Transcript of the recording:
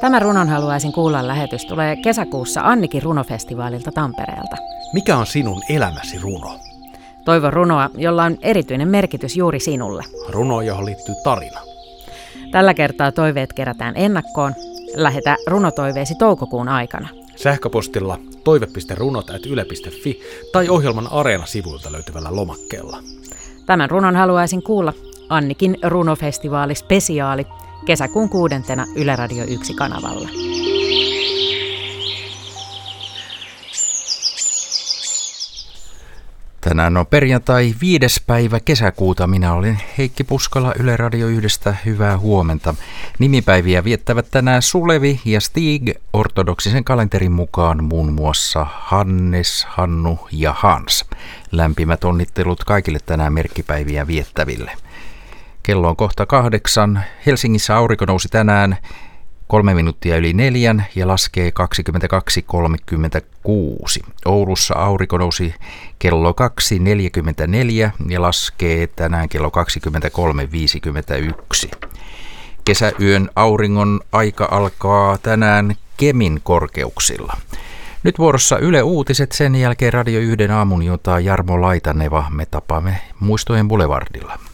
Tämä Runon haluaisin kuulla -lähetys tulee kesäkuussa Annikin runofestivaalilta Tampereelta. Mikä on sinun elämäsi runo? Toivon runoa, jolla on erityinen merkitys juuri sinulle. Runo, johon liittyy tarina. Tällä kertaa toiveet kerätään ennakkoon. Lähetä runotoiveesi toukokuun aikana. Sähköpostilla toive.runot@yle.fi tai ohjelman Areena-sivuilta löytyvällä lomakkeella. Tämän runon haluaisin kuulla Annikin runofestivaali spesiaali kesäkuun 6. Yle Radio 1 -kanavalla. Tänään on perjantai 5. päivä kesäkuuta. Minä olen Heikki Puskala Yle Radio 1. Hyvää huomenta. Nimipäiviä viettävät tänään Sulevi ja Stig ortodoksisen kalenterin mukaan muun muassa Hannes, Hannu ja Hans. Lämpimät onnittelut kaikille tänään merkkipäiviä viettäville. Kello on kohta 8. Helsingissä aurinko nousi tänään 3 minuuttia yli 4 ja laskee 22.36. Oulussa aurinko nousi kello 2.44 ja laskee tänään kello 23.51. Kesäyön auringon aika alkaa tänään Kemin korkeuksilla. Nyt vuorossa Yle Uutiset, sen jälkeen Radio 1 aamun juontaa Jarmo Laitaneva. Me tapaamme Muistojen Boulevardilla.